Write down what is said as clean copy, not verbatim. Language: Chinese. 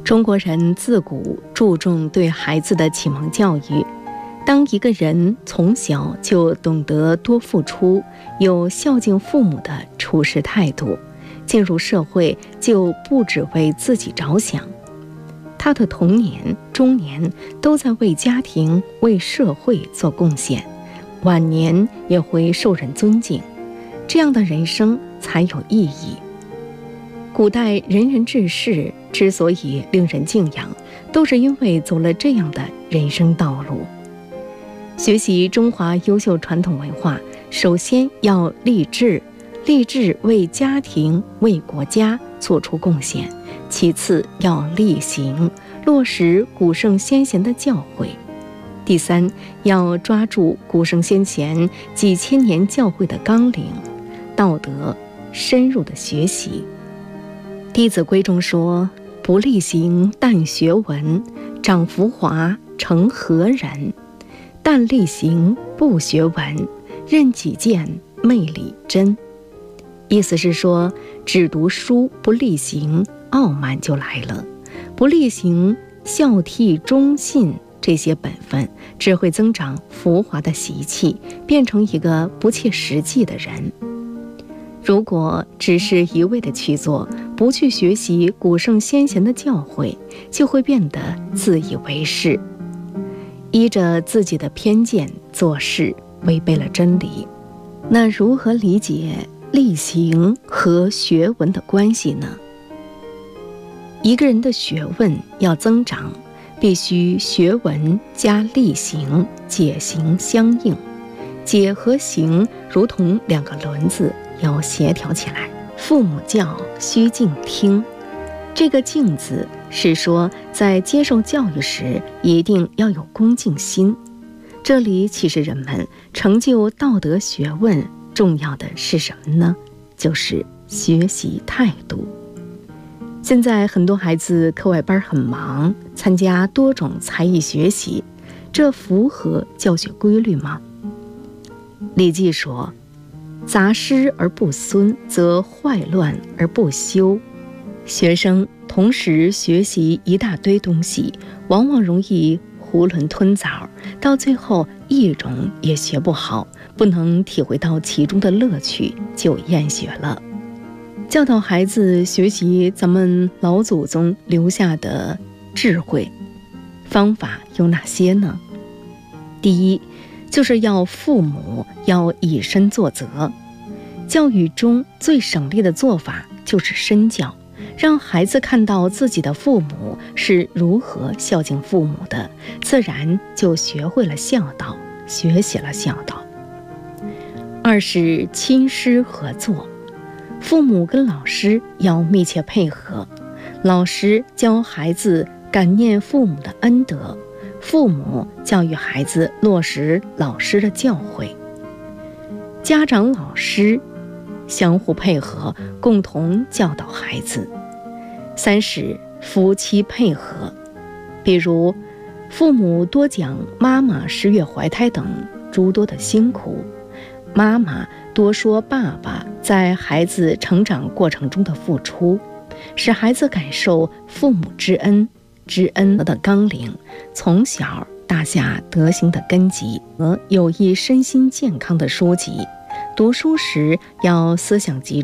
中国人自古注重对孩子的启蒙教育。当一个人从小就懂得多付出，有孝敬父母的处事态度，进入社会就不只为自己着想，他的童年、中年都在为家庭、为社会做贡献，晚年也会受人尊敬，这样的人生才有意义。古代仁人志士之所以令人敬仰，都是因为走了这样的人生道路。学习中华优秀传统文化，首先要立志为家庭、为国家做出贡献；其次要力行，落实古圣先贤的教诲；第三，要抓住古圣先贤几千年教诲的纲领、道德，深入的学习。《弟子规》中说：“不力行，但学文；长浮华，成何人？但力行，不学文，任己见，昧理真。”意思是说，只读书不力行，傲慢就来了；不力行孝悌忠信这些本分，只会增长浮华的习气，变成一个不切实际的人。如果只是一味的去做，不去学习古圣先贤的教诲，就会变得自以为是，依着自己的偏见做事，违背了真理。那如何理解力行和学问的关系呢？一个人的学问要增长，必须学文加力行，解行相应。解和行如同两个轮子，要协调起来。父母教，须敬听。这个敬字是说，在接受教育时，一定要有恭敬心。这里启示人们，成就道德学问，重要的是什么呢？就是学习态度。现在很多孩子课外班很忙，参加多种才艺学习，这符合教学规律吗？礼记说：“杂师而不孙，则坏乱而不修。”学生同时学习一大堆东西，往往容易囫囵吞枣，到最后一种也学不好，不能体会到其中的乐趣，就厌学了。教导孩子学习咱们老祖宗留下的智慧，方法有哪些呢？第一，就是要父母要以身作则。教育中最省力的做法就是身教，让孩子看到自己的父母是如何孝敬父母的，自然就学会了孝道，学习了孝道。二是亲师合作，父母跟老师要密切配合，老师教孩子感念父母的恩德，父母教育孩子落实老师的教诲。家长、老师相互配合，共同教导孩子。三是夫妻配合，比如父母多讲妈妈10月怀胎等诸多的辛苦，妈妈多说爸爸在孩子成长过程中的付出，使孩子感受父母之恩的纲领，从小打下德行的根基和有益身心健康的书籍。读书时要思想集